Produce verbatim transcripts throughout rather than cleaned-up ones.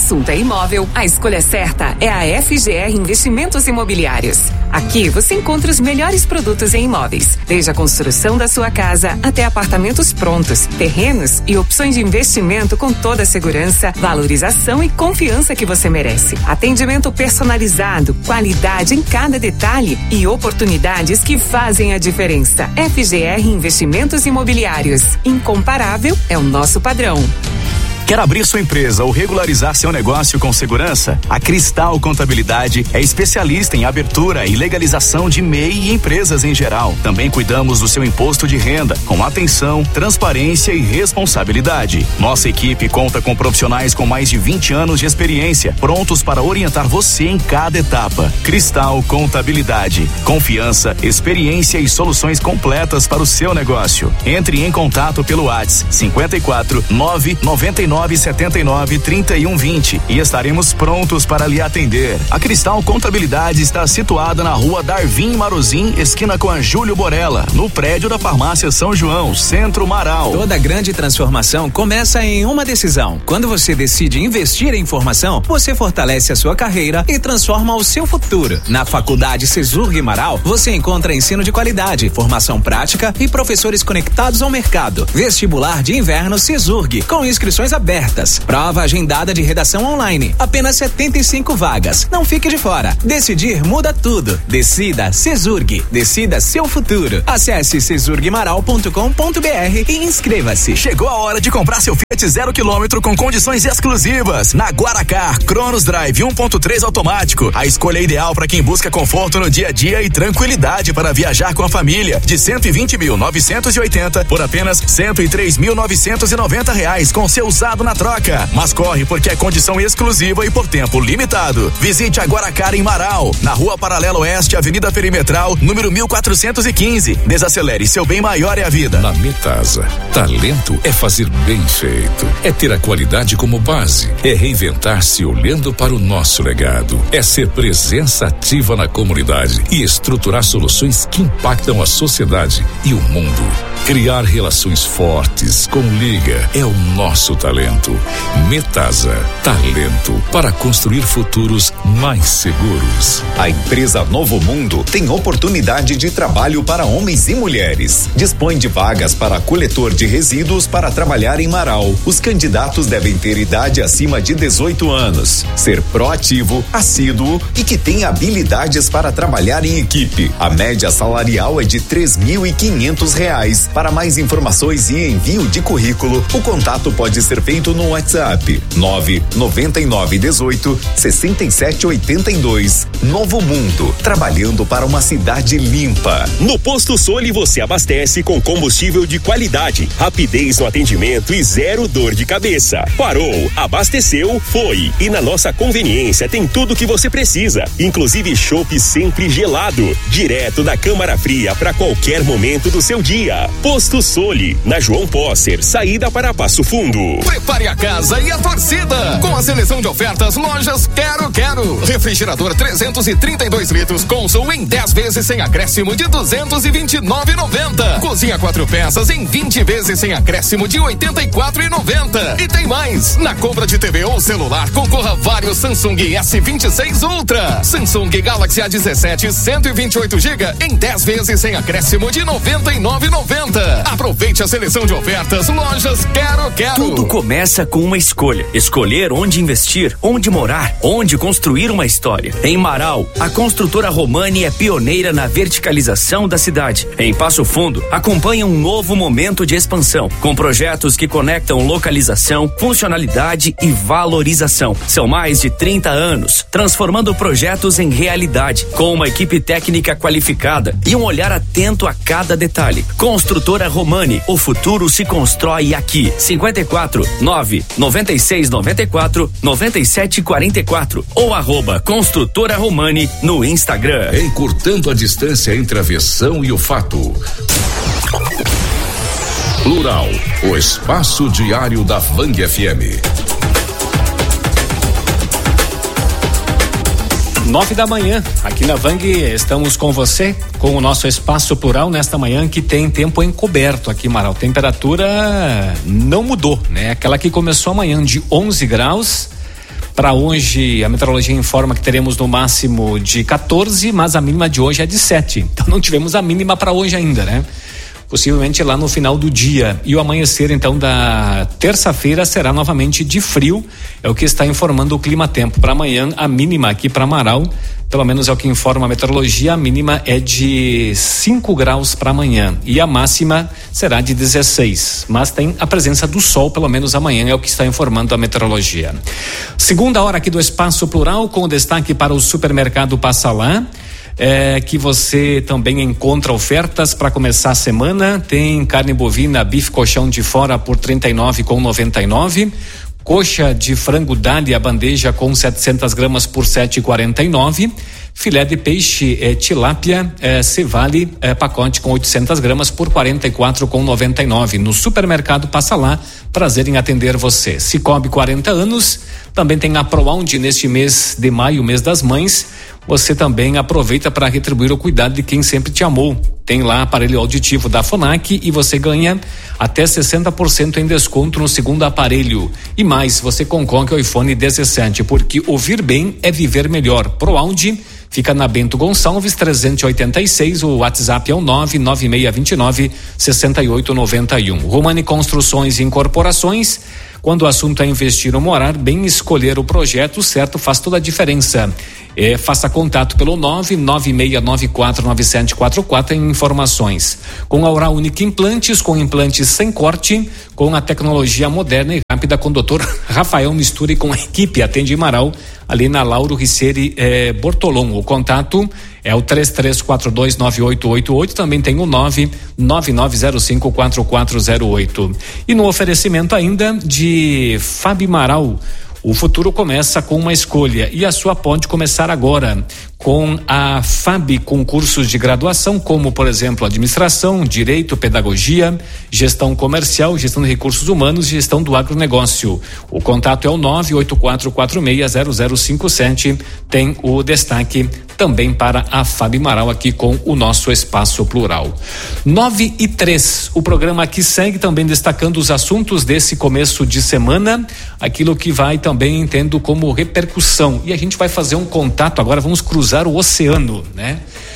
assunto é imóvel, a escolha certa é a F G R Investimentos Imobiliários. Aqui você encontra os melhores produtos em imóveis, desde a construção da sua casa até apartamentos prontos, terrenos e opções de investimento com toda a segurança, valorização e confiança que você merece. Atendimento personalizado, qualidade em cada detalhe e oportunidades que fazem a diferença. F G R Investimentos Imobiliários. Incomparável é o nosso padrão. Quer abrir sua empresa ou regularizar seu negócio com segurança? A Cristal Contabilidade é especialista em abertura e legalização de M E I e empresas em geral. Também cuidamos do seu imposto de renda, com atenção, transparência e responsabilidade. Nossa equipe conta com profissionais com mais de vinte anos de experiência, prontos para orientar você em cada etapa. Cristal Contabilidade. Confiança, experiência e soluções completas para o seu negócio. Entre em contato pelo WhatsApp cinquenta e quatro, nove noventa e nove, setenta e nove, trinta e um, vinte e estaremos prontos para lhe atender. A Cristal Contabilidade está situada na rua Darvin Marozin, esquina com a Júlio Borella, no prédio da Farmácia São João, Centro Marau. Toda grande transformação começa em uma decisão. Quando você decide investir em formação, você fortalece a sua carreira e transforma o seu futuro. Na Faculdade Cesurg Marau, você encontra ensino de qualidade, formação prática e professores conectados ao mercado. Vestibular de inverno Cesurg, com inscrições abertas. Abertas. Prova agendada de redação online. Apenas setenta e cinco vagas. Não fique de fora. Decidir muda tudo. Decida Cesurg. Decida seu futuro. Acesse cesurg maral ponto com ponto br e inscreva-se. Chegou a hora de comprar seu Fiat zero quilômetro com condições exclusivas. Na Guaracar Cronos Drive um ponto três automático. A escolha ideal para quem busca conforto no dia a dia e tranquilidade para viajar com a família. De cento e vinte mil novecentos e oitenta por apenas cento e três mil novecentos e noventa reais com seu usado na troca, mas corre porque é condição exclusiva e por tempo limitado. Visite a Guaracar em Marau, na Rua Paralela Oeste, Avenida Perimetral, número mil quatrocentos e quinze. Desacelere, seu bem maior é a vida. Na Metasa, talento é fazer bem feito, é ter a qualidade como base, é reinventar-se olhando para o nosso legado, é ser presença ativa na comunidade e estruturar soluções que impactam a sociedade e o mundo. Criar relações fortes com Liga é o nosso talento. Metasa, talento para construir futuros mais seguros. A empresa Novo Mundo tem oportunidade de trabalho para homens e mulheres. Dispõe de vagas para coletor de resíduos para trabalhar em Marau. Os candidatos devem ter idade acima de dezoito anos, ser proativo, assíduo e que tenha habilidades para trabalhar em equipe. A média salarial é de três mil e quinhentos reais. Para mais informações e envio de currículo, o contato pode ser feito no WhatsApp nove noventa e nove dezoito sessenta e sete oitenta e dois. Novo Mundo, trabalhando para uma cidade limpa. No Posto Soli você abastece com combustível de qualidade, rapidez no atendimento e zero dor de cabeça. Parou, abasteceu, foi. E na nossa conveniência tem tudo que você precisa, inclusive chopp sempre gelado, direto da câmara fria para qualquer momento do seu dia. Posto Soli, na João Posser, saída para Passo Fundo. Prepare a casa e a torcida com a seleção de ofertas Lojas Quero Quero. Refrigerador trezentos e trinta e dois litros Consul em dez vezes sem acréscimo de duzentos e vinte e nove reais e noventa centavos. Cozinha quatro peças em vinte vezes sem acréscimo de oitenta e quatro reais e noventa centavos. E tem mais, na compra de T V ou celular concorra vários Samsung S vinte e seis Ultra, Samsung Galaxy A dezessete cento e vinte e oito gigas em dez vezes sem acréscimo de noventa e nove reais e noventa centavos. Aproveite a seleção de ofertas Lojas Quero Quero. Tudo começa com uma escolha. Escolher onde investir, onde morar, onde construir uma história. Em Marau, a construtora Romani é pioneira na verticalização da cidade. Em Passo Fundo, acompanha um novo momento de expansão, com projetos que conectam localização, funcionalidade e valorização. São mais de trinta anos, transformando projetos em realidade, com uma equipe técnica qualificada e um olhar atento a cada detalhe. Construtora Romani, o futuro se constrói aqui. cinquenta e quatro, nove, noventa e seis, noventa e quatro, noventa e sete, quarenta e quatro ou arroba Construtora Romani no Instagram. Encurtando a distância entre a versão e o fato. Plural, o espaço diário da Vang F M. Nove da manhã, aqui na Vang, estamos com você, com o nosso espaço plural nesta manhã que tem tempo encoberto aqui, Marau. Temperatura não mudou, né? Aquela que começou amanhã de onze graus, Para hoje, a meteorologia informa que teremos no máximo de quatorze, mas a mínima de hoje é de sete. Então não tivemos a mínima para hoje ainda, né? Possivelmente lá no final do dia. E o amanhecer, então, da terça-feira será novamente de frio, é o que está informando o Clima Tempo. Para amanhã, a mínima aqui para Amaral, pelo menos é o que informa a meteorologia, a mínima é de cinco graus para amanhã e a máxima será de dezesseis. Mas tem a presença do sol, pelo menos amanhã, é o que está informando a meteorologia. Segunda hora aqui do Espaço Plural, com destaque para o supermercado Passa Lá. É, que você também encontra ofertas para começar a semana. Tem carne bovina, bife colchão de fora por trinta e nove reais e noventa e nove centavos. Coxa de frango dália, bandeja com setecentas gramas por sete reais e quarenta e nove centavos. Filé de peixe é, tilápia é, Cevale é, pacote com oitocentas gramas por quarenta e quatro reais e noventa e nove centavos. No supermercado Passa Lá, prazer em atender você. Cicobi quarenta anos, também tem a ProAundi neste mês de maio, mês das mães. Você também aproveita para retribuir o cuidado de quem sempre te amou. Tem lá aparelho auditivo da Fonac e você ganha até sessenta por cento em desconto no segundo aparelho. E mais, você concorre ao iPhone dezessete, porque ouvir bem é viver melhor. ProAundi fica na Bento Gonçalves trezentos e oitenta e seis, o WhatsApp é o nove nove seis dois nove seis oito nove um. Romani Construções e Incorporações, quando o assunto é investir ou morar bem, escolher o projeto certo faz toda a diferença. É, faça contato pelo nove nove seis nove quatro nove sete quatro quatro em informações. Com a Oral Unique Implantes, com implantes sem corte, com a tecnologia moderna e rápida, com o doutor Rafael Mistura e com a equipe, atende em Amaral, ali na Lauro Riccieri eh, Bortolom. O contato é o três três quatro dois nove oito oito oito, também tem o nove nove nove zero cinco quatro quatro zero oito. E no oferecimento ainda de Fábio Amaral, o futuro começa com uma escolha e a sua pode começar agora com a F A B, com cursos de graduação como, por exemplo, administração, direito, pedagogia, gestão comercial, gestão de recursos humanos e gestão do agronegócio. O contato é o nove oito quatro quatro seis zero zero cinco sete. Tem o destaque também para a F A B Amaral aqui com o nosso Espaço Plural. Nove e três, o programa aqui segue também destacando os assuntos desse começo de semana, aquilo que vai também tendo como repercussão. E a gente vai fazer um contato agora, vamos cruzar o oceano, né?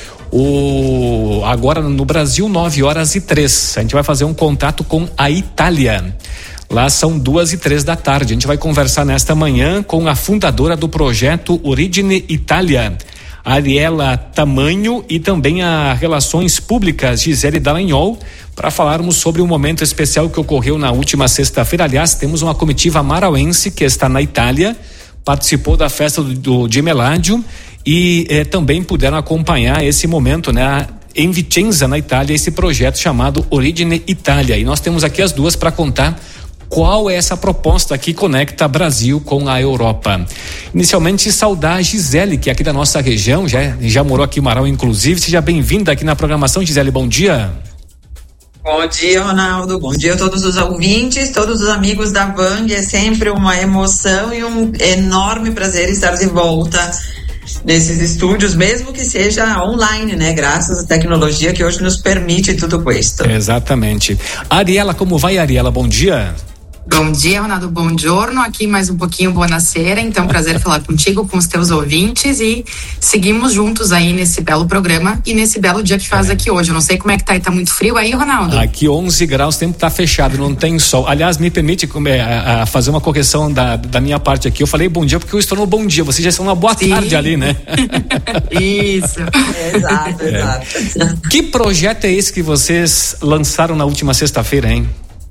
O, agora no Brasil, nove horas e três. A gente vai fazer um contato com a Itália. Lá são duas e três da tarde. A gente vai conversar nesta manhã com a fundadora do projeto Origine Itália, Ariela Tamanho, e também a Relações Públicas, Gisele Dallagnol, para falarmos sobre um momento especial que ocorreu na última sexta-feira. Aliás, temos uma comitiva marauense que está na Itália, participou da festa do, do Gemeládio e eh, também puderam acompanhar esse momento, né, em Vicenza, na Itália, esse projeto chamado Origine Itália. E nós temos aqui as duas para contar qual é essa proposta que conecta Brasil com a Europa. Inicialmente, saudar a Gisele, que é aqui da nossa região, já, já morou aqui em Amaral, inclusive. Seja bem-vinda aqui na programação, Gisele, bom dia. Bom dia, Ronaldo, bom dia a todos os ouvintes, todos os amigos da Vang. É sempre uma emoção e um enorme prazer estar de volta nesses estúdios, mesmo que seja online, né? Graças à tecnologia que hoje nos permite tudo isso. Exatamente. Ariela, como vai, Ariela? Bom dia. Bom dia, Ronaldo, bom giorno, aqui mais um pouquinho buonasera, então prazer falar contigo, com os teus ouvintes, e seguimos juntos aí nesse belo programa e nesse belo dia que faz aqui hoje. Eu não sei como é que tá aí, tá muito frio aí, Ronaldo? Aqui onze graus, o tempo tá fechado, não tem sol. Aliás, me permite a, a fazer uma correção da, da minha parte aqui, eu falei bom dia porque eu estou no bom dia, vocês já estão na boa Sim. tarde ali, né? Isso. Exato, é. exato. Que projeto é esse que vocês lançaram na última sexta-feira, hein?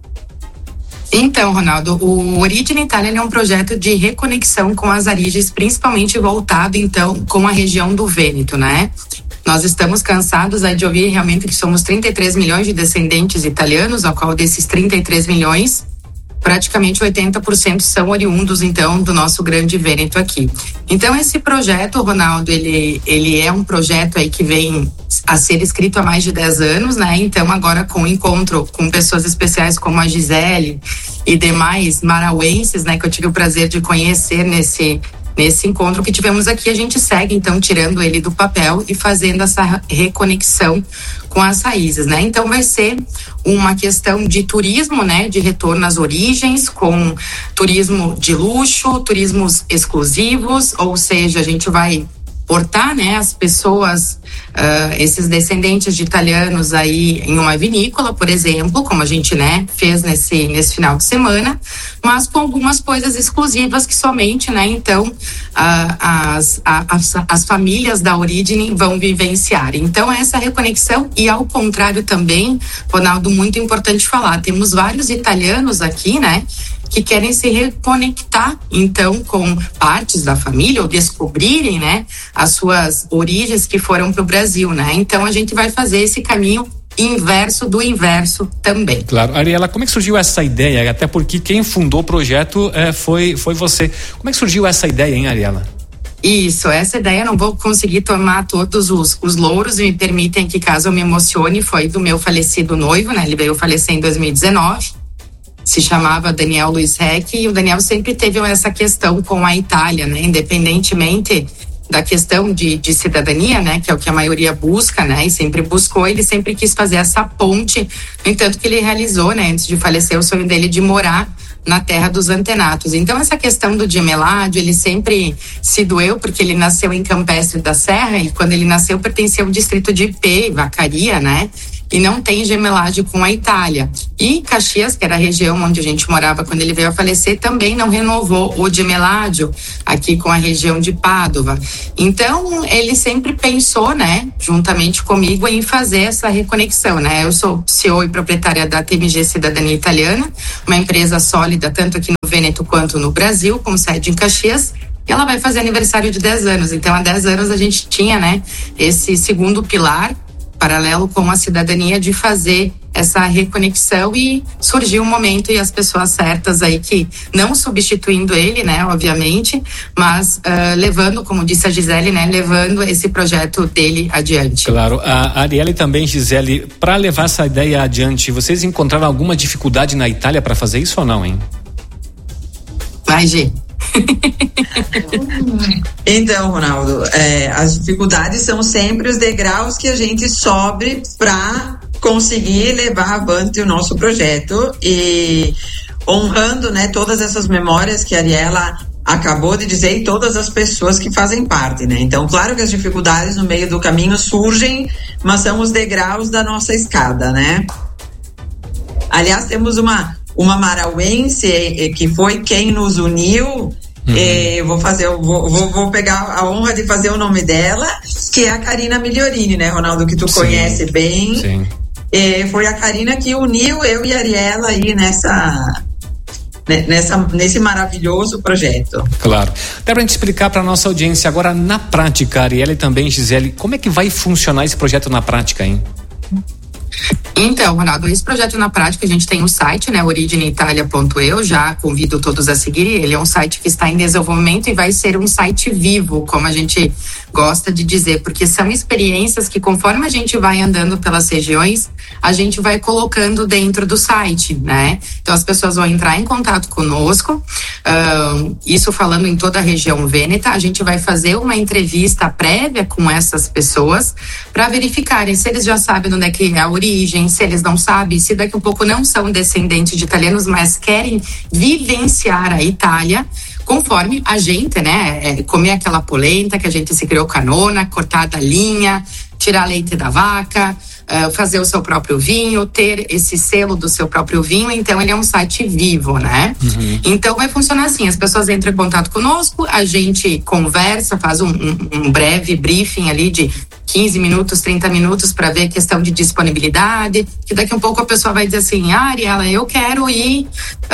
Então, Ronaldo, o Origine Itália é um projeto de reconexão com as origens, principalmente voltado, então, com a região do Vêneto, né? Nós estamos cansados aí de ouvir realmente que somos trinta e três milhões de descendentes italianos, ao qual desses trinta e três milhões, praticamente oitenta por cento são oriundos, então, do nosso grande Vêneto aqui. Então, esse projeto, Ronaldo, ele, ele é um projeto aí que vem a ser escrito há mais de dez anos, né? Então, agora com o encontro com pessoas especiais como a Gisele e demais marauenses, né? Que eu tive o prazer de conhecer nesse, nesse encontro que tivemos aqui, a gente segue então tirando ele do papel e fazendo essa reconexão com as raízes, né? Então vai ser uma questão de turismo, né? De retorno às origens, com turismo de luxo, turismos exclusivos, ou seja, a gente vai portar, né, as pessoas, uh, esses descendentes de italianos aí em uma vinícola, por exemplo, como a gente, né, fez nesse, nesse final de semana, mas com algumas coisas exclusivas que somente, né, então, uh, as, as, as famílias da Origine vão vivenciar. Então, essa reconexão, e ao contrário também, Ronaldo, muito importante falar, temos vários italianos aqui, né, que querem se reconectar, então, com partes da família ou descobrirem, né, as suas origens que foram para o Brasil, né? Então, a gente vai fazer esse caminho inverso do inverso também. Claro. Ariela, como é que surgiu essa ideia? Até porque quem fundou o projeto é, foi, foi você. Como é que surgiu essa ideia, hein, Ariela? Isso, essa ideia, não vou conseguir tomar todos os, os louros, e me permitem que, caso eu me emocione, foi do meu falecido noivo, né? Ele veio falecer em dois mil e dezenove. Se chamava Daniel Luiz Reck, e o Daniel sempre teve essa questão com a Itália, né? Independentemente da questão de, de cidadania, né? Que é o que a maioria busca, né? E sempre buscou, ele sempre quis fazer essa ponte, no entanto que ele realizou, né? Antes de falecer, o sonho dele de morar na terra dos antenatos. Então, essa questão do gemeládio, ele sempre se doeu, porque ele nasceu em Campestre da Serra, e quando ele nasceu pertencia ao distrito de Ipê, Vacaria, né? E não tem gemeládio com a Itália. E Caxias, que era a região onde a gente morava quando ele veio a falecer, também não renovou o gemeládio aqui com a região de Pádua. Então, ele sempre pensou, né, juntamente comigo, em fazer essa reconexão, né? Eu sou C E O e proprietária da T M G Cidadania Italiana, uma empresa sólida tanto aqui no Vêneto quanto no Brasil, com sede em Caxias. E ela vai fazer aniversário de dez anos. Então, há dez anos a gente tinha, né, esse segundo pilar, paralelo com a cidadania, de fazer essa reconexão, e surgiu um momento e as pessoas certas aí, que não substituindo ele, né, obviamente, mas uh, levando, como disse a Gisele, né, levando esse projeto dele adiante. Claro, a Ariela e também Gisele, para levar essa ideia adiante, vocês encontraram alguma dificuldade na Itália para fazer isso ou não, hein? Vai, Gi. Então, Ronaldo, é, as dificuldades são sempre os degraus que a gente sobe para conseguir levar avante o nosso projeto, e honrando, né, todas essas memórias que a Ariela acabou de dizer, e todas as pessoas que fazem parte, né? Então, claro que as dificuldades no meio do caminho surgem, mas são os degraus da nossa escada, né? Aliás, temos uma uma marauense que foi quem nos uniu. Uhum. Eh, vou fazer, vou, vou, vou pegar a honra de fazer o nome dela, que é a Karina Migliorini, né, Ronaldo, que tu sim, conhece bem. Sim. Eh, foi a Karina que uniu eu e a Ariela aí nessa, nessa, nesse maravilhoso projeto. Claro. Até pra gente explicar pra nossa audiência agora, na prática, Ariela e também Gisele, como é que vai funcionar esse projeto na prática, hein? Então, Ronaldo, esse projeto na prática, a gente tem o site, né, origineitalia ponto e u, já convido todos a seguir. Ele é um site que está em desenvolvimento e vai ser um site vivo, como a gente gosta de dizer, porque são experiências que, conforme a gente vai andando pelas regiões, a gente vai colocando dentro do site, né? Então, as pessoas vão entrar em contato conosco, uh, isso falando em toda a região vêneta. A gente vai fazer uma entrevista prévia com essas pessoas para verificarem se eles já sabem onde é que é a origem, se eles não sabem, se daqui a pouco não são descendentes de italianos, mas querem vivenciar a Itália, conforme a gente, né, é, comer aquela polenta que a gente se criou canona, cortar da linha, tirar leite da vaca, uh, fazer o seu próprio vinho, ter esse selo do seu próprio vinho. Então, ele é um site vivo, né? Uhum. Então, vai funcionar assim, as pessoas entram em contato conosco, a gente conversa, faz um, um, um breve briefing ali de quinze minutos, trinta minutos, para ver a questão de disponibilidade, que daqui a um pouco a pessoa vai dizer assim, ah, Ariela, eu quero ir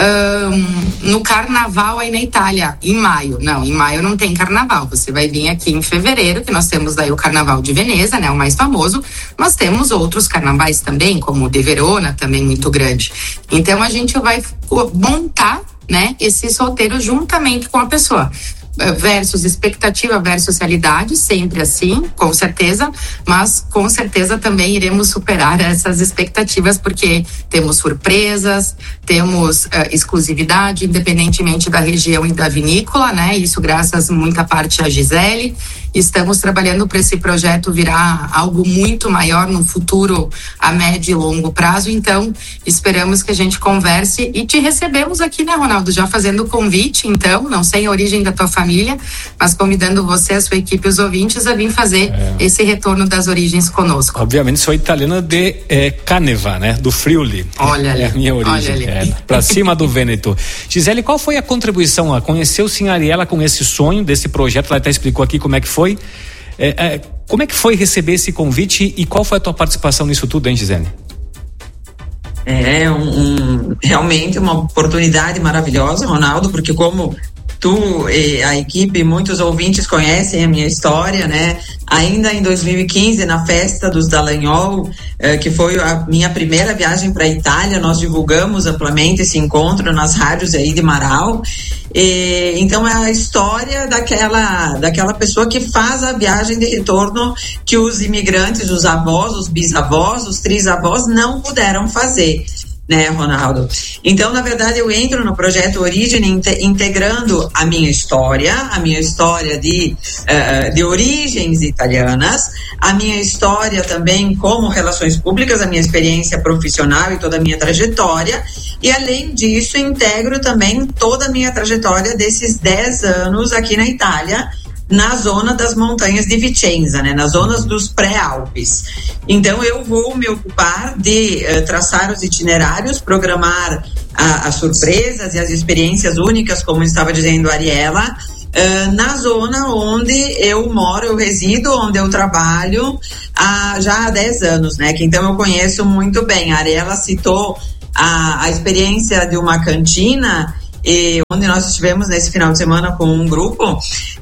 um, no carnaval aí na Itália, em maio. Não, em maio não tem carnaval, você vai vir aqui em fevereiro, que nós temos daí o Carnaval de Veneza, né, o mais famoso, mas temos outros carnavais também, como o de Verona, também muito grande. Então, a gente vai montar, né, esses roteiros juntamente com a pessoa. versus expectativa versus realidade, sempre assim, com certeza, mas com certeza também iremos superar essas expectativas, porque temos surpresas, temos uh, exclusividade, independentemente da região e da vinícola, né? Isso graças muita parte à Gisele. Estamos trabalhando para esse projeto virar algo muito maior no futuro, a médio e longo prazo. Então, esperamos que a gente converse e te recebemos aqui, né, Ronaldo? Já fazendo o convite, então, não sei a origem da tua família, mas convidando você, a sua equipe e os ouvintes a vir fazer é. esse retorno das origens conosco. Obviamente, sou italiana de é, Caneva, né? Do Friuli. Olha ali. É a minha origem. Olha ali. É, pra cima do Vêneto. Gisele, qual foi a contribuição? Conheceu sim a Ariela com esse sonho desse projeto? Ela até explicou aqui como é que foi. Foi, é, é, como é que foi receber esse convite e qual foi a tua participação nisso tudo, hein, Gisele? É um, um, realmente uma oportunidade maravilhosa, Ronaldo, porque como tu e a equipe, muitos ouvintes conhecem a minha história, né? Ainda em dois mil e quinze, na festa dos Dallagnol, eh, que foi a minha primeira viagem para a Itália, nós divulgamos amplamente esse encontro nas rádios aí de Marau. E, então é a história daquela, daquela pessoa que faz a viagem de retorno que os imigrantes, os avós, os bisavós, os trisavós não puderam fazer, né, Ronaldo? Então, na verdade, eu entro no projeto Origine integrando a minha história, a minha história de, uh, de origens italianas, a minha história também como relações públicas, a minha experiência profissional e toda a minha trajetória, e além disso, integro também toda a minha trajetória desses dez anos aqui na Itália, na zona das montanhas de Vicenza, né, nas zonas dos pré-Alpes. Então eu vou me ocupar de uh, traçar os itinerários, programar a, as surpresas e as experiências únicas, como estava dizendo a Ariela, uh, na zona onde eu moro, eu resido, onde eu trabalho há, já há dez anos, né, que então eu conheço muito bem. A Ariela citou a, a experiência de uma cantina, E onde nós estivemos nesse final de semana com um grupo,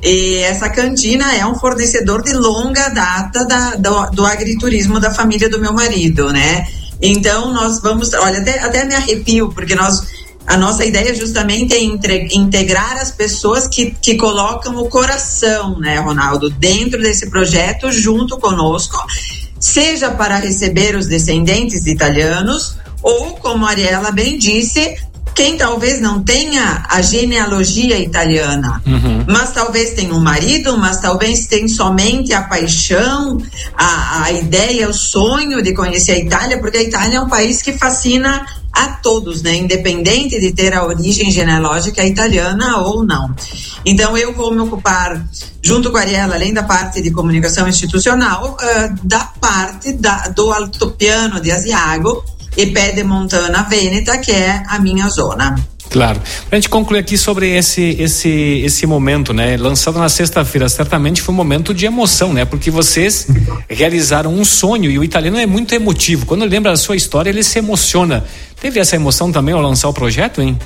e essa cantina é um fornecedor de longa data da, do, do agriturismo da família do meu marido, né? Então nós vamos, olha, até, até me arrepio, porque nós, a nossa ideia justamente é entre, integrar as pessoas que, que colocam o coração, né, Ronaldo, dentro desse projeto junto conosco, seja para receber os descendentes italianos, ou, como a Ariela bem disse, quem talvez não tenha a genealogia italiana, uhum. mas talvez tenha um marido, mas talvez tenha somente a paixão, a, a ideia, o sonho de conhecer a Itália, porque a Itália é um país que fascina a todos, né? Independente de ter a origem genealógica italiana ou não. Então eu vou me ocupar, junto com a Ariela, além da parte de comunicação institucional, uh, da parte da, do Altopiano de Asiago e Pedemontana Veneta, que é a minha zona. Claro. Pra gente concluir aqui sobre esse, esse, esse momento, né? Lançado na sexta-feira, certamente foi um momento de emoção, né? Porque vocês realizaram um sonho e o italiano é muito emotivo. Quando lembra da sua história, ele se emociona. Teve essa emoção também ao lançar o projeto, hein?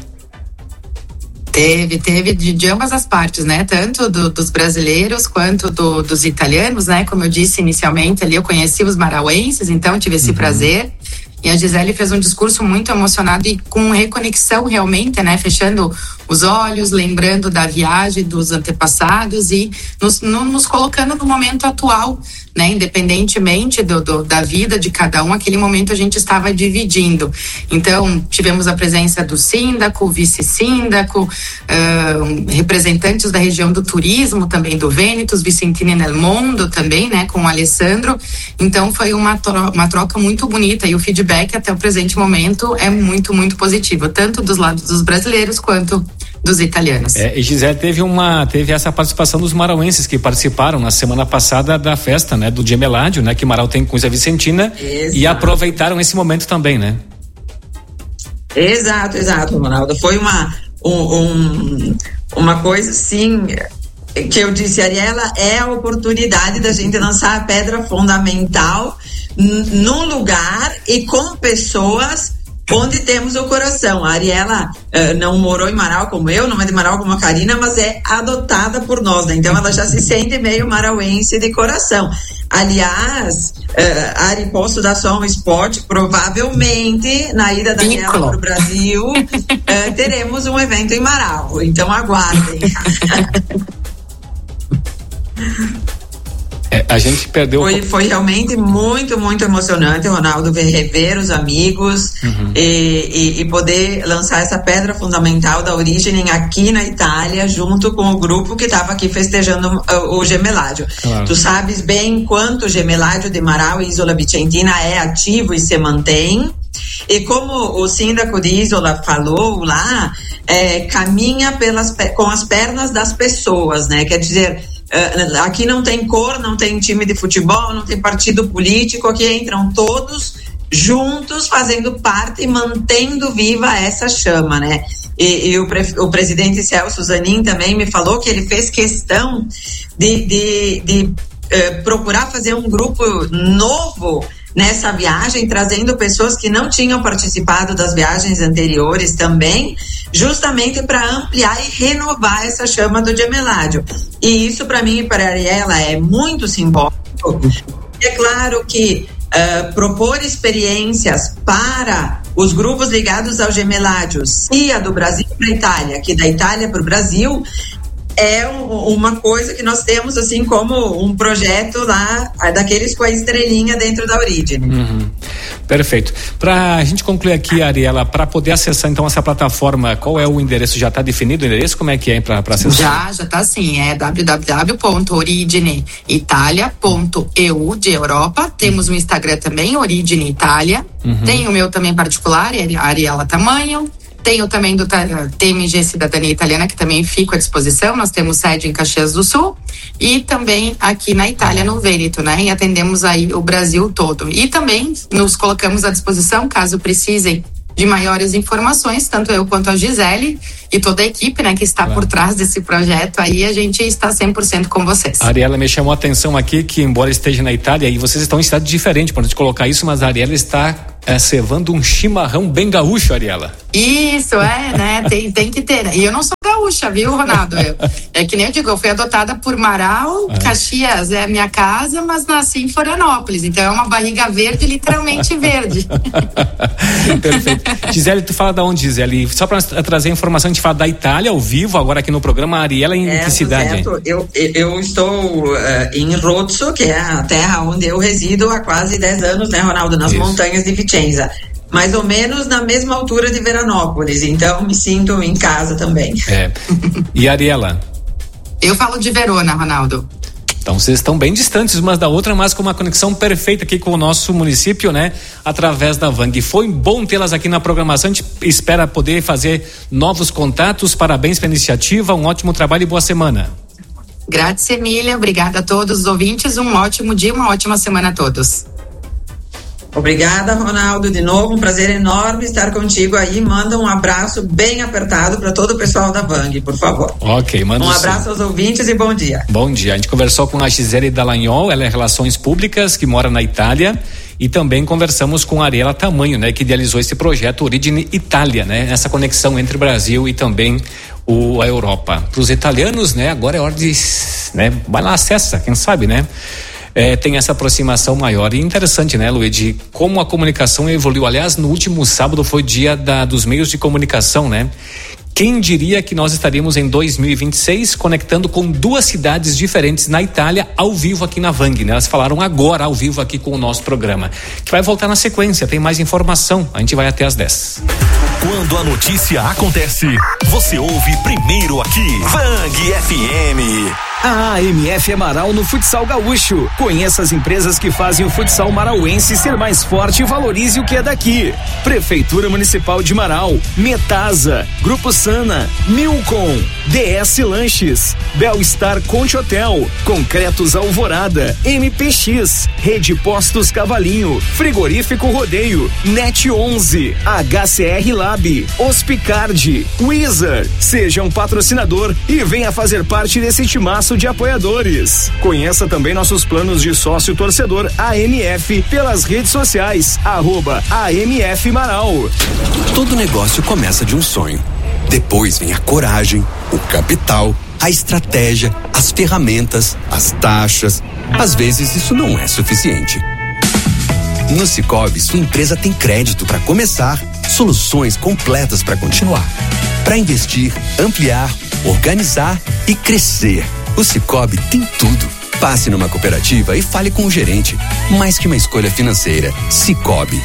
Teve, teve de, de ambas as partes, né? Tanto do, dos brasileiros quanto do, dos italianos, né? Como eu disse inicialmente ali, eu conheci os marauenses, então tive esse uhum. prazer. E a Gisele fez um discurso muito emocionado e com reconexão realmente, né? Fechando os olhos, lembrando da viagem dos antepassados e nos, no, nos colocando no momento atual, né? Independentemente do, do, da vida de cada um, aquele momento a gente estava dividindo. Então, tivemos a presença do síndaco, vice-síndaco, uh, representantes da região do turismo, também do Vêneto, Vicentini nel Mondo também, né? Com o Alessandro. Então, foi uma, tro- uma troca muito bonita e o feedback até o presente momento é muito, muito positivo, tanto dos lados dos brasileiros quanto dos italianos. É, e Gisele teve uma, teve essa participação dos marauenses que participaram na semana passada da festa, né, do Gemeládio, né, que Marau tem com a Vicentina. Exato. E aproveitaram esse momento também, né? Exato, exato, Ronaldo. Foi uma um, um, uma coisa, sim, que eu disse, Ariela, é a oportunidade da gente lançar a pedra fundamental n- num lugar e com pessoas onde temos o coração. A Ariela uh, não morou em Marau como eu, não é de Marau como a Karina, mas é adotada por nós, né? Então ela já se sente meio marauense de coração. Aliás, uh, Ari, posso dar só um spot? Provavelmente, na ida da Ariela para o Brasil, uh, teremos um evento em Marau. Então aguardem. É, a gente perdeu. Foi, foi realmente muito, muito emocionante, Ronaldo, ver, rever os amigos uhum. e, e, e poder lançar essa pedra fundamental da Origine aqui na Itália, junto com o grupo que estava aqui festejando o, o Gemellaggio. Claro. Tu sabes bem quanto o Gemellaggio de Marau e Isola Vicentina é ativo e se mantém. E como o síndico de Isola falou lá, é, caminha pelas, com as pernas das pessoas, né? Quer dizer, uh, aqui não tem cor, não tem time de futebol, não tem partido político, aqui entram todos juntos, fazendo parte e mantendo viva essa chama, né? E, e o, pre, o presidente Celso Zanin também me falou que ele fez questão de, de, de uh, procurar fazer um grupo novo nessa viagem, trazendo pessoas que não tinham participado das viagens anteriores também, justamente para ampliar e renovar essa chama do Gemellaggio. E isso, para mim e para a Ariela, é muito simbólico. É claro que uh, propor experiências para os grupos ligados ao Gemellaggio, se a do Brasil para a Itália, que da Itália para o Brasil, é uma coisa que nós temos assim como um projeto lá, daqueles com a estrelinha dentro da Origine. Uhum. Perfeito. Para a gente concluir aqui, Ariela, para poder acessar então essa plataforma, qual é o endereço? Já está definido o endereço? Como é que é para acessar? Já, já está sim, é w w w ponto origine italia ponto e u de Europa. Temos o Instagram também, Origine Itália. Uhum. Tem o meu também particular, Ariela Tamanho. Tenho também do T M G Cidadania Italiana, que também fico à disposição. Nós temos sede em Caxias do Sul e também aqui na Itália, no Vêneto, né? E atendemos aí o Brasil todo. E também nos colocamos à disposição, caso precisem de maiores informações, tanto eu quanto a Gisele e toda a equipe, né, que está claro. Por trás desse projeto aí, a gente está cem por cento com vocês. A Ariela me chamou a atenção aqui que, embora esteja na Itália, e vocês estão em cidade diferente, para gente colocar isso, mas a Ariela está é, cevando um chimarrão bem gaúcho, Ariela. Isso, é, né, tem, tem que ter. E eu não sou gaúcha, viu, Ronaldo? Eu, é que nem eu digo, eu fui adotada por Marau, ah. Caxias é a minha casa, mas nasci em Florianópolis, então é uma barriga verde, literalmente verde. Perfeito. Gisele, tu fala da onde, Gisele? Só para trazer informação, a gente fala da Itália ao vivo, agora aqui no programa. A Ariela em é, que cidade? Eu, eu estou uh, em Rozzo, que é a terra onde eu resido há quase dez anos, né, Ronaldo? Nas Isso. montanhas de Vicenza. Mais ou menos na mesma altura de Veranópolis, então me sinto em casa também. É. E a Ariela? Eu falo de Verona, Ronaldo. Então vocês estão bem distantes umas da outra, mas com uma conexão perfeita aqui com o nosso município, né? Através da Vang. Foi bom tê-las aqui na programação, a gente espera poder fazer novos contatos. Parabéns pela iniciativa, um ótimo trabalho e boa semana. Grazie Emília, obrigada a todos os ouvintes, um ótimo dia, uma ótima semana a todos. Obrigada, Ronaldo, de novo, um prazer enorme estar contigo aí. Manda um abraço bem apertado para todo o pessoal da Vang, por favor. Ok, manda um abraço sim. aos ouvintes e bom dia. Bom dia. A gente conversou com a Gisele Dalagnol, ela é Relações Públicas, que mora na Itália, e também conversamos com a Ariela Tamanho, né, que idealizou esse projeto Origine Itália, né, essa conexão entre o Brasil e também o, a Europa. Para os italianos, né, agora é hora de, né, vai lá, acessa, quem sabe, né? É, tem essa aproximação maior. E interessante, né, Luiz, como a comunicação evoluiu. Aliás, no último sábado foi dia da, dos meios de comunicação, né? Quem diria que nós estaríamos em dois mil e vinte e seis conectando com duas cidades diferentes na Itália, ao vivo aqui na Vang, né? Elas falaram agora ao vivo aqui com o nosso programa, que vai voltar na sequência, tem mais informação, a gente vai até às dez. Quando a notícia acontece, você ouve primeiro aqui. Vang F M. A A M F é Marau no futsal gaúcho. Conheça as empresas que fazem o futsal marauense ser mais forte e valorize o que é daqui. Prefeitura Municipal de Marau, Metasa, Grupo Sana, Milcom, D S Lanches, Belstar Conte Hotel, Concretos Alvorada, M P X, Rede Postos Cavalinho, Frigorífico Rodeio, Net onze, H C R Lab, Hospicard, Wizard. Seja um patrocinador e venha fazer parte desse timaço de apoiadores. Conheça também nossos planos de sócio torcedor A M F pelas redes sociais, arroba A M F Marau. Todo negócio começa de um sonho. Depois vem a coragem, o capital, a estratégia, as ferramentas, as taxas. Às vezes isso não é suficiente. No Sicoob, sua empresa tem crédito para começar, soluções completas para continuar, para investir, ampliar, organizar e crescer. O Sicoob tem tudo. Passe numa cooperativa e fale com o gerente. Mais que uma escolha financeira, Sicoob.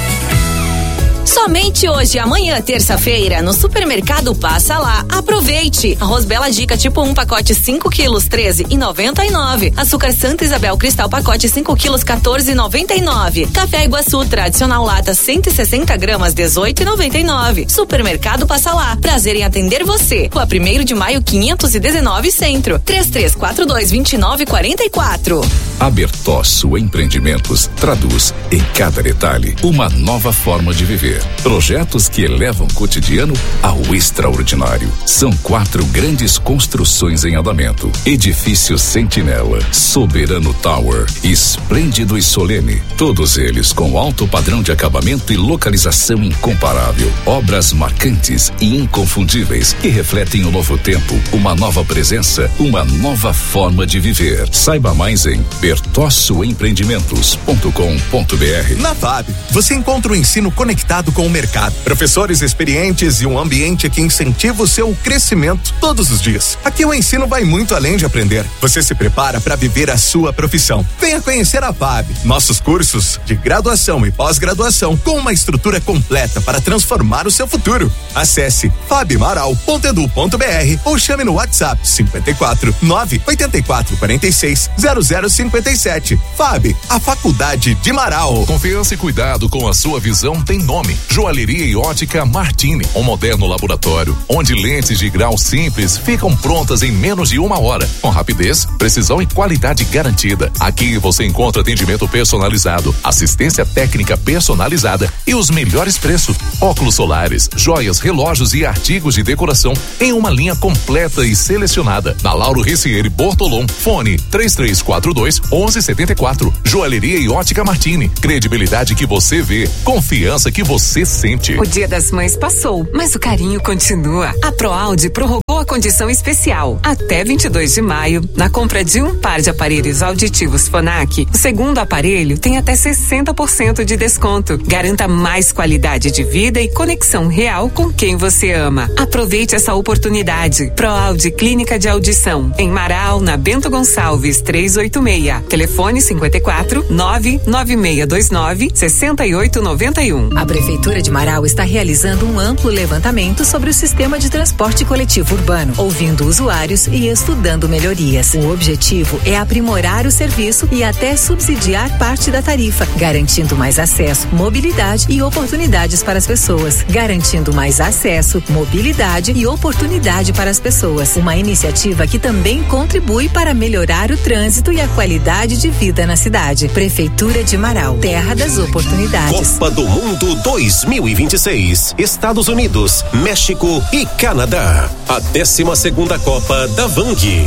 Somente hoje e amanhã, terça-feira, no Supermercado Passa Lá. Aproveite! Arroz Bela Dica tipo um, pacote cinco quilos, treze e noventa e nove. Açúcar Santa Isabel Cristal, pacote cinco quilos, quatorze e noventa e nove. Café Iguaçu tradicional lata cento e sessenta gramas, dezoito e noventa e nove. Supermercado Passa Lá. Prazer em atender você. Rua primeiro de maio, quinhentos e dezenove, Centro. três três quatro dois, dois nove quatro quatro. A Bertosso Empreendimentos traduz em cada detalhe uma nova forma de viver. Projetos que elevam o cotidiano ao extraordinário. São quatro grandes construções em andamento. Edifício Sentinela, Soberano Tower, Esplêndido e Solene. Todos eles com alto padrão de acabamento e localização incomparável. Obras marcantes e inconfundíveis que refletem um novo tempo, uma nova presença, uma nova forma de viver. Saiba mais em bertosso empreendimentos ponto com ponto b r. Na F A B, você encontra o ensino conectado com o mercado, professores experientes e um ambiente que incentiva o seu crescimento todos os dias. Aqui o ensino vai muito além de aprender. Você se prepara para viver a sua profissão. Venha conhecer a F A B, nossos cursos de graduação e pós-graduação com uma estrutura completa para transformar o seu futuro. Acesse fabmaral ponto edu ponto b r ou chame no WhatsApp cinquenta e quatro, nove oitenta e quatro, quarenta e seis, zero zero cinquenta e sete. F A B, a Faculdade de Marau. Confiança e cuidado com a sua visão tem nome. Joalheria e Ótica Martini, um moderno laboratório onde lentes de grau simples ficam prontas em menos de uma hora, com rapidez, precisão e qualidade garantida. Aqui você encontra atendimento personalizado, assistência técnica personalizada e os melhores preços. Óculos solares, joias, relógios e artigos de decoração em uma linha completa e selecionada. Na Lauro Ricieri Bortolom, fone três três quatro dois, onze setenta e quatro. Joalheria e Ótica Martini, credibilidade que você vê, confiança que você sente. O Dia das Mães passou, mas o carinho continua. A ProAude prorrogou a condição especial até vinte e dois de maio. Na compra de um par de aparelhos auditivos Phonak, o segundo aparelho tem até sessenta por cento de desconto. Garanta mais qualidade de vida e conexão real com quem você ama. Aproveite essa oportunidade. ProAude Clínica de Audição, em Marau, na Bento Gonçalves trezentos e oitenta e seis. Telefone cinquenta e quatro, nove nove seis dois nove, seis oito nove um. A Prefeitura de Marau está realizando um amplo levantamento sobre o sistema de transporte coletivo urbano, ouvindo usuários e estudando melhorias. O objetivo é aprimorar o serviço e até subsidiar parte da tarifa, garantindo mais acesso, mobilidade e oportunidades para as pessoas. Garantindo mais acesso, mobilidade e oportunidade para as pessoas. Uma iniciativa que também contribui para melhorar o trânsito e a qualidade de vida na cidade. Prefeitura de Marau, terra das oportunidades. Copa do Mundo dois mil e vinte e seis, Estados Unidos, México e Canadá. A décima segunda Copa da Vang.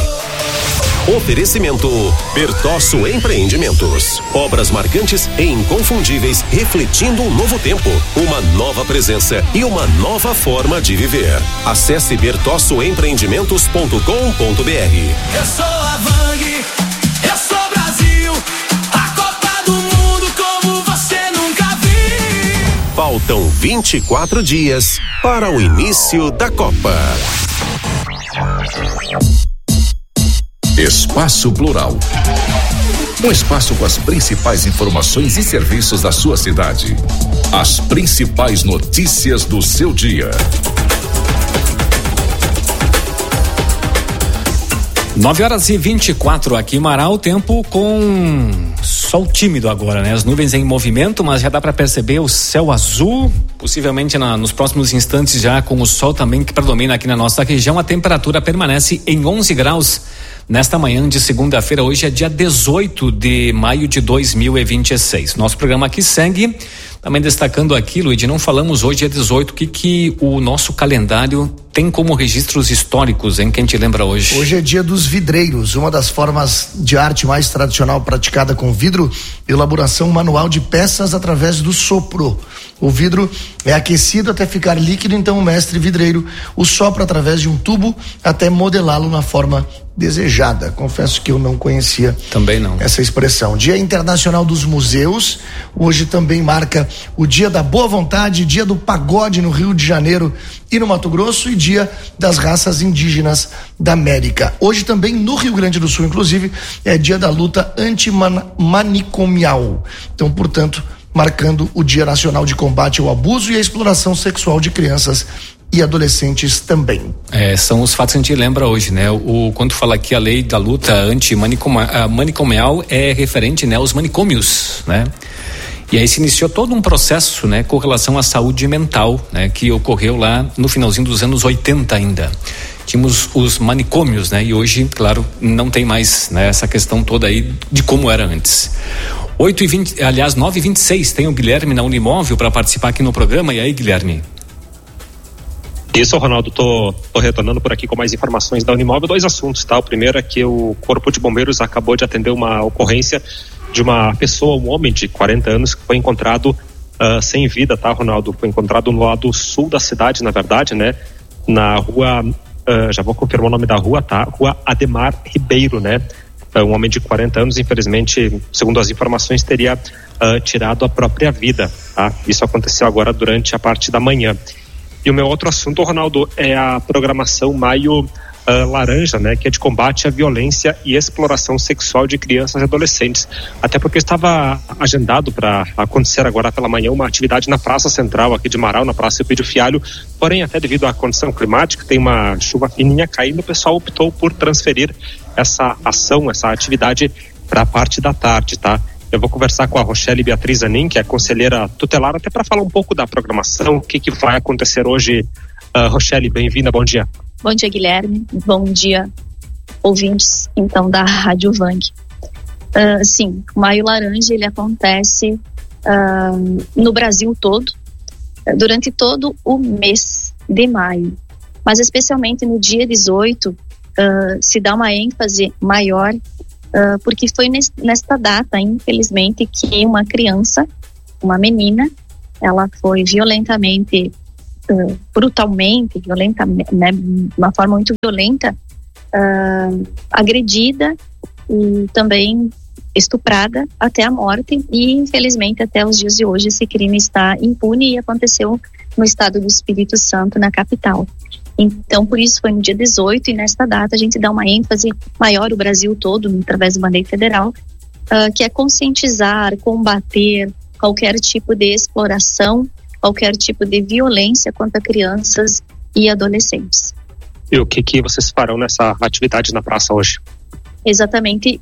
Oferecimento Bertosso Empreendimentos. Obras marcantes e inconfundíveis, refletindo um novo tempo, uma nova presença e uma nova forma de viver. Acesse bertosso empreendimentos ponto com ponto b r. Eu sou a Vang, eu sou Brasil, a Copa do Mundo como você nunca viu. Faltam vinte e quatro dias para o início da Copa. Espaço Plural. Um espaço com as principais informações e serviços da sua cidade. As principais notícias do seu dia. nove horas e vinte e quatro aqui em Marau, tempo com sol tímido agora, né? As nuvens em movimento, mas já dá para perceber o céu azul, possivelmente na, nos próximos instantes já com o sol também que predomina aqui na nossa região. A temperatura permanece em onze graus nesta manhã de segunda-feira. Hoje é dia dezoito de maio de dois mil e vinte e seis. Nosso programa aqui segue também destacando aqui, Luiz, não falamos hoje, dia dezoito, o que que o nosso calendário tem como registros históricos, hein? Quem te lembra hoje? Hoje é dia dos vidreiros, uma das formas de arte mais tradicional praticada com vidro, elaboração manual de peças através do sopro. O vidro é aquecido até ficar líquido, então o mestre vidreiro o sopra através de um tubo até modelá-lo na forma desejada. Confesso que eu não conhecia também não essa expressão. Dia Internacional dos Museus, hoje também marca o dia da boa vontade, dia do pagode no Rio de Janeiro e no Mato Grosso e dia das raças indígenas da América. Hoje também no Rio Grande do Sul, inclusive, é dia da luta antimanicomial. Então, portanto, marcando o Dia Nacional de Combate ao Abuso e à Exploração Sexual de Crianças e adolescentes também. É, são os fatos que a gente lembra hoje, né? O, quando fala aqui a lei da luta antimanicomial é referente, né, aos manicômios, né? E aí se iniciou todo um processo, né, com relação à saúde mental, né, que ocorreu lá no finalzinho dos anos oitenta ainda. Tínhamos os manicômios, né? E hoje, claro, não tem mais, né, essa questão toda aí de como era antes. oito e vinte, aliás, nove e vinte e seis, tem o Guilherme na Unimóvel para participar aqui no programa. E aí, Guilherme? Isso, Ronaldo, tô, tô retornando por aqui com mais informações da Unimóvel. Dois assuntos, tá? O primeiro é que o Corpo de Bombeiros acabou de atender uma ocorrência de uma pessoa, um homem de quarenta anos, que foi encontrado uh, sem vida, tá, Ronaldo? Foi encontrado no lado sul da cidade, na verdade, né? Na rua, uh, já vou confirmar o nome da rua, tá? Rua Ademar Ribeiro, né? Uh, um homem de quarenta anos, infelizmente, segundo as informações, teria uh, tirado a própria vida, tá? Isso aconteceu agora durante a parte da manhã. E o meu outro assunto, Ronaldo, é a programação Maio uh, Laranja, né, que é de combate à violência e exploração sexual de crianças e adolescentes. Até porque estava agendado para acontecer agora pela manhã uma atividade na Praça Central aqui de Marau, na Praça Eupídio Fialho, porém até devido à condição climática, tem uma chuva fininha caindo, o pessoal optou por transferir essa ação, essa atividade para a parte da tarde, tá? Eu vou conversar com a Rochelle Beatriz Anin, que é conselheira tutelar, até para falar um pouco da programação, o que, que vai acontecer hoje. Uh, Rochelle, bem-vinda, bom dia. Bom dia, Guilherme. Bom dia, ouvintes, então, da Rádio Vang. Uh, sim, o Maio Laranja, ele acontece uh, no Brasil todo, uh, durante todo o mês de maio. Mas especialmente no dia dezoito, uh, se dá uma ênfase maior, Uh, porque foi nest, nesta data, infelizmente, que uma criança, uma menina, ela foi violentamente, uh, brutalmente, violentamente, né, de uma forma muito violenta, uh, agredida e também estuprada até a morte. E, infelizmente, até os dias de hoje, esse crime está impune e aconteceu no estado do Espírito Santo, na capital. Então, por isso foi no dia dezoito, e nesta data a gente dá uma ênfase maior, o Brasil todo, através do Bandeira Federal, uh, que é conscientizar, combater qualquer tipo de exploração, qualquer tipo de violência contra crianças e adolescentes. E o que, que vocês farão nessa atividade na praça hoje? Exatamente,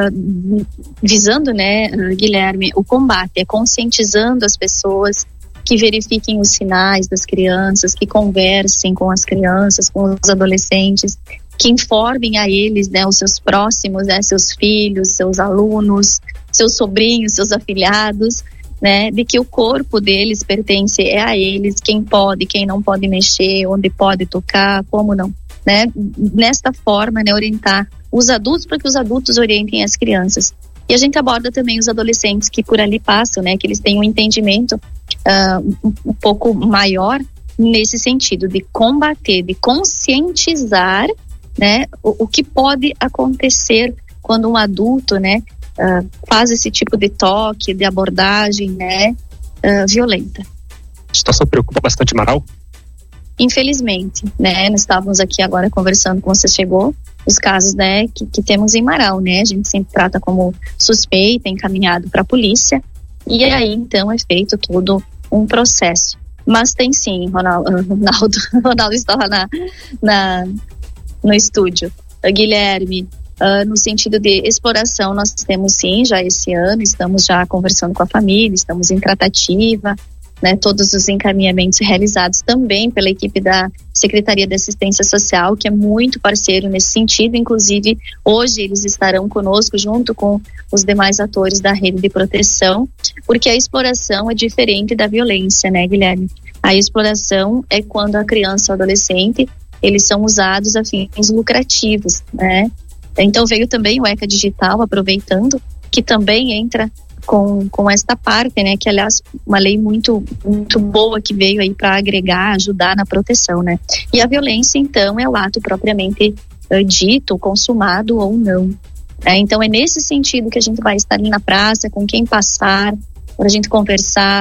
uh, visando, né, uh, Guilherme, o combate, é conscientizando as pessoas que verifiquem os sinais das crianças, que conversem com as crianças, com os adolescentes, que informem a eles, né, os seus próximos, né, seus filhos, seus alunos, seus sobrinhos, seus afilhados, né, de que o corpo deles pertence é a eles, quem pode, quem não pode mexer, onde pode tocar, como não, né? Nesta forma, né, orientar os adultos para que os adultos orientem as crianças. E a gente aborda também os adolescentes que por ali passam, né, que eles têm um entendimento uh, um, um pouco maior nesse sentido de combater, de conscientizar, né, o, o que pode acontecer quando um adulto, né, uh, faz esse tipo de toque, de abordagem, né, uh, violenta. A situação preocupa bastante Marau? Infelizmente, né, nós estávamos aqui agora conversando com você, chegou os casos, né, que, que temos em Marau, né, a gente sempre trata como suspeita, encaminhado para a polícia, e aí então é feito todo um processo. Mas tem sim, Ronaldo, Ronaldo, Ronaldo está lá na, na, no estúdio. Guilherme, uh, no sentido de exploração, nós temos sim, já esse ano, estamos já conversando com a família, estamos em tratativa, né, todos os encaminhamentos realizados também pela equipe da Secretaria de Assistência Social, que é muito parceiro nesse sentido. Inclusive, hoje eles estarão conosco junto com os demais atores da rede de proteção, porque a exploração é diferente da violência, né, Guilherme? A exploração é quando a criança ou adolescente, eles são usados a fins lucrativos, né? Então veio também o ECA Digital, aproveitando, que também entra com, com esta parte, né, que aliás uma lei muito, muito boa que veio aí para agregar, ajudar na proteção, né, e a violência então é o ato propriamente uh, dito, consumado ou não, né? Então é nesse sentido que a gente vai estar ali na praça, com quem passar, para a gente conversar,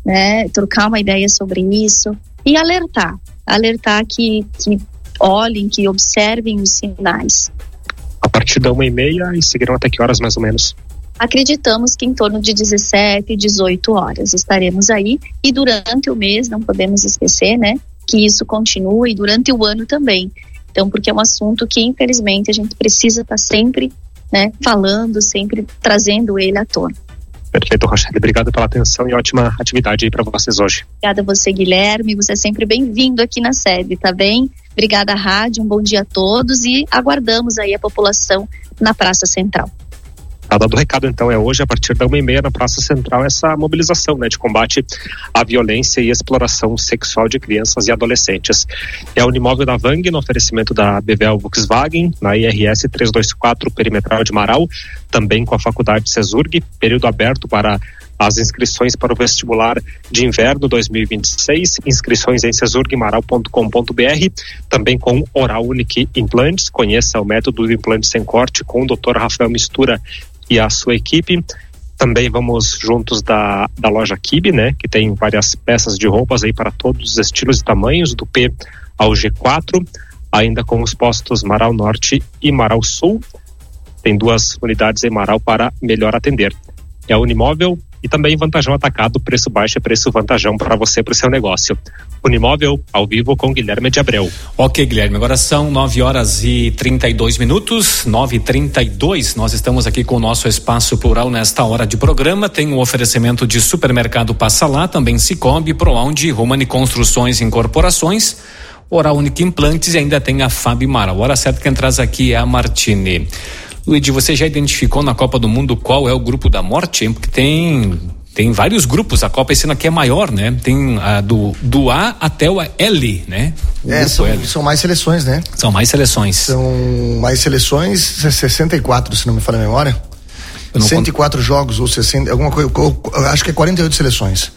né, trocar uma ideia sobre isso e alertar, alertar que, que olhem, que observem os sinais. A partir da uma e meia e seguirão até que horas mais ou menos? Acreditamos que em torno de dezessete, dezoito horas estaremos aí, e durante o mês, não podemos esquecer, né, que isso continua, e durante o ano também. Então, porque é um assunto que, infelizmente, a gente precisa estar sempre, né, falando, sempre trazendo ele à tona. Perfeito, Rochelle. Obrigado pela atenção e ótima atividade aí para vocês hoje. Obrigada a você, Guilherme. Você é sempre bem-vindo aqui na sede, tá bem? Obrigada, rádio. Um bom dia a todos e aguardamos aí a população na Praça Central. Tá dado o recado, então, é hoje, a partir da uma e meia, na Praça Central, essa mobilização, né, de combate à violência e exploração sexual de crianças e adolescentes. É o Unimóvel da Vang, no oferecimento da B V L Volkswagen, na I R S trezentos e vinte e quatro, Perimetral de Marau, também com a Faculdade CESURG, período aberto para as inscrições para o vestibular de inverno dois mil e vinte e seis, inscrições em cesurgmaral ponto com ponto b r, também com Oral Unique Implantes. Conheça o método do implante sem corte com o doutor Rafael Mistura e a sua equipe. Também vamos juntos da, da loja Kibe, né, que tem várias peças de roupas aí para todos os estilos e tamanhos, do P ao G quatro, ainda com os postos Marau Norte e Marau Sul. Tem duas unidades em Marau para melhor atender. É a Unimóvel e também Vantajão Atacado, preço baixo é preço vantajão para você, para o seu negócio. Unimóvel, ao vivo com Guilherme de Abreu. Ok, Guilherme, agora são nove horas e trinta e dois minutos, nove e trinta e dois, nós estamos aqui com o nosso Espaço Plural nesta hora de programa. Tem um oferecimento de Supermercado Passa Lá, também Cicobi, Proaund, Romani Construções e Incorporações, Oral Unique Implantes e ainda tem a Fabimar. A hora certa que traz aqui é a Martini. Luigi, você já identificou na Copa do Mundo qual é o grupo da morte? Hein? Porque tem, tem vários grupos, a Copa esse ano aqui é maior, né? Tem a do, do A até o L, né? O é, são, são mais seleções, né? São mais seleções. São mais seleções, sessenta e quatro, se não me falha a memória. cento e quatro conto. Jogos, ou sessenta, alguma coisa, eu acho que é quarenta e oito seleções.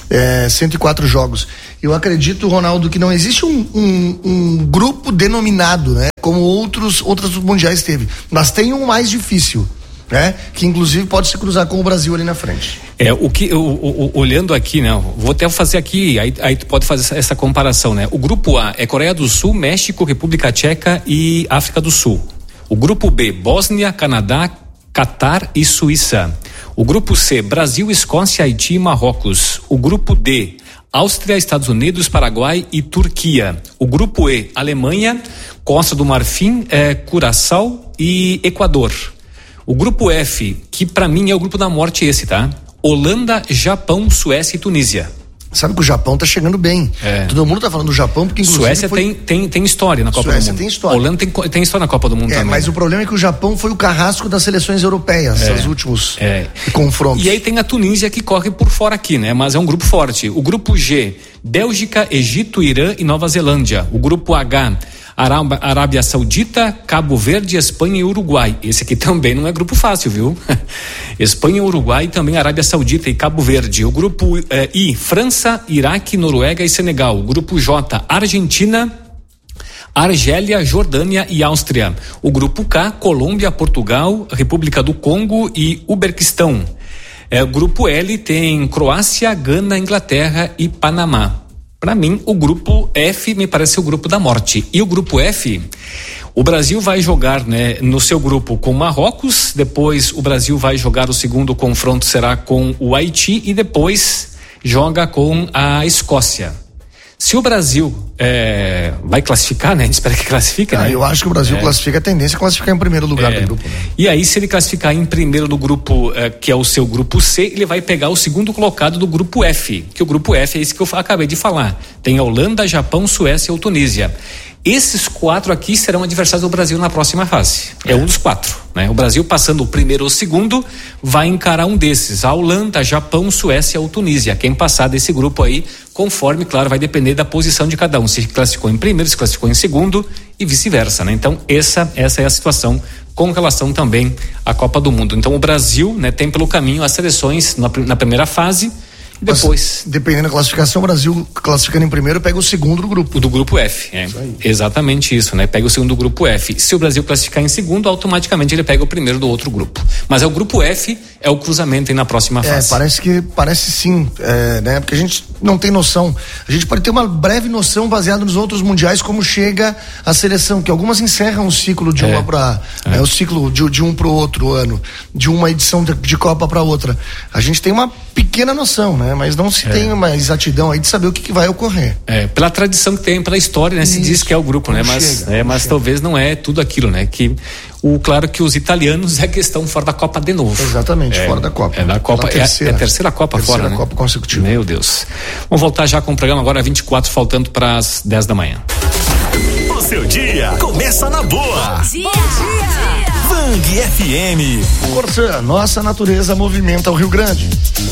É, cento e quatro jogos. Eu acredito, Ronaldo, que não existe um, um, um grupo denominado, né? Como outros, outros mundiais teve. Mas tem um mais difícil, né? Que inclusive pode se cruzar com o Brasil ali na frente. É, o que, o, o, olhando aqui, né? Vou até fazer aqui, aí, aí tu pode fazer essa, essa comparação, né? O grupo A é Coreia do Sul, México, República Tcheca e África do Sul. O grupo B, Bósnia, Canadá, Catar e Suíça. O grupo C, Brasil, Escócia, Haiti e Marrocos. O grupo D, Áustria, Estados Unidos, Paraguai e Turquia. O grupo E, Alemanha, Costa do Marfim, é, Curaçao e Equador. O grupo F, que para mim é o grupo da morte esse, tá? Holanda, Japão, Suécia e Tunísia. Sabe que o Japão tá chegando bem. É. Todo mundo tá falando do Japão porque inclusive Suécia foi... tem, tem, tem história na Copa Suécia do Mundo. tem história. Holanda tem, tem história na Copa do Mundo é, também. Mas né? o problema é que o Japão foi o carrasco das seleções europeias, é. Os últimos é. confrontos. E aí tem a Tunísia que corre por fora aqui, né? Mas é um grupo forte. O grupo G, Bélgica, Egito, Irã e Nova Zelândia. O grupo H, Arábia, Arábia Saudita, Cabo Verde, Espanha e Uruguai. Esse aqui também não é grupo fácil, viu? Espanha, Uruguai e também Arábia Saudita e Cabo Verde. O grupo eh, I, França, Iraque, Noruega e Senegal. O grupo J, Argentina, Argélia, Jordânia e Áustria. O grupo K, Colômbia, Portugal, República do Congo e Uzbequistão. Eh, o grupo L tem Croácia, Gana, Inglaterra e Panamá. Para mim, o grupo F me parece o grupo da morte. E o grupo F, o Brasil vai jogar, né, no seu grupo com Marrocos, depois o Brasil vai jogar o segundo confronto, será com o Haiti e depois joga com a Escócia. Se o Brasil é, vai classificar, né? A gente espera que classifique, ah, né? Eu acho que o Brasil é. classifica, a tendência é classificar em primeiro lugar é. do grupo. Né? E aí, se ele classificar em primeiro do grupo, é, que é o seu grupo C, ele vai pegar o segundo colocado do grupo F, que o grupo F é esse que eu acabei de falar. Tem a Holanda, Japão, Suécia ou Tunísia. Esses quatro aqui serão adversários do Brasil na próxima fase. É, é um dos quatro, né? O Brasil passando o primeiro ou o segundo vai encarar um desses. A Holanda, Japão, Suécia ou Tunísia. Quem passar desse grupo aí, conforme, claro, vai depender da posição de cada um. Se classificou em primeiro, se classificou em segundo e vice-versa, né? Então, essa, essa é a situação com relação também à Copa do Mundo. Então, o Brasil, né, tem pelo caminho as seleções na, na primeira fase. E depois, mas, dependendo da classificação, o Brasil classificando em primeiro pega o segundo do grupo. Do grupo F, é. Isso exatamente isso, né? Pega o segundo do grupo F. Se o Brasil classificar em segundo, automaticamente ele pega o primeiro do outro grupo. Mas é o grupo F é o cruzamento aí na próxima fase. É, parece que, parece sim, é, né? Porque a gente não tem noção. A gente pode ter uma breve noção baseada nos outros mundiais, como chega a seleção, que algumas encerram o ciclo de é. uma para é. né, o ciclo de, de um para o outro ano, de uma edição de, de Copa para outra. A gente tem uma pequena noção, né? Mas não se é. tem uma exatidão aí de saber o que, que vai ocorrer. É, pela tradição que tem, pela história, né? Se Isso. diz que é o grupo, né? Mas, chega, é, mas talvez não é tudo aquilo, né? Que o claro que os italianos é questão fora da Copa de novo. Exatamente, é, fora da Copa. É da Copa, é, terceira, é a terceira Copa terceira fora, né? Copa consecutiva. Meu Deus. Vamos voltar já com o programa agora vinte e quatro, faltando para as dez da manhã. O seu dia começa na boa. Bom dia. Bom dia. Vang F M. Corsã, nossa natureza movimenta o Rio Grande.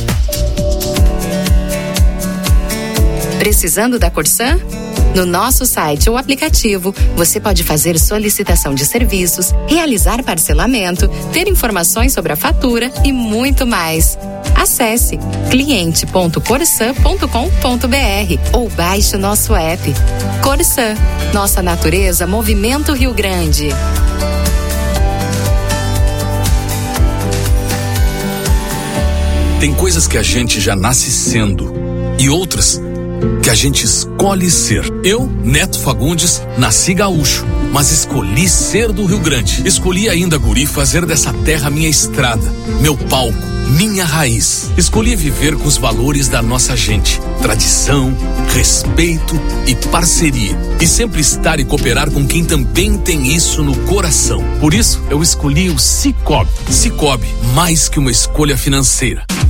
Precisando da Corsã? No nosso site ou aplicativo, você pode fazer solicitação de serviços, realizar parcelamento, ter informações sobre a fatura e muito mais. Acesse cliente ponto corsã ponto com ponto b r ou baixe o nosso app. Corsã, nossa natureza movimenta o Rio Grande. Tem coisas que a gente já nasce sendo e outras que a gente escolhe ser. Eu, Neto Fagundes, nasci gaúcho, mas escolhi ser do Rio Grande. Escolhi ainda, guri, fazer dessa terra minha estrada, meu palco, minha raiz. Escolhi viver com os valores da nossa gente, tradição, respeito e parceria. E sempre estar e cooperar com quem também tem isso no coração. Por isso, eu escolhi o Cicobi. Cicobi, mais que uma escolha financeira.